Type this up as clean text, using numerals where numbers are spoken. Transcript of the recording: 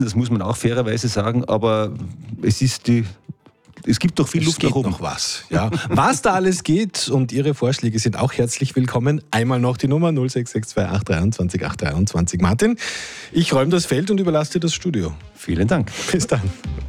das muss man auch fairerweise sagen, aber es gibt doch viel Luft nach oben. Es geht noch was. Ja. Was da alles geht und Ihre Vorschläge sind auch herzlich willkommen. Einmal noch die Nummer 0662 823 823. Martin, ich räume das Feld und überlasse dir das Studio. Vielen Dank. Bis dann.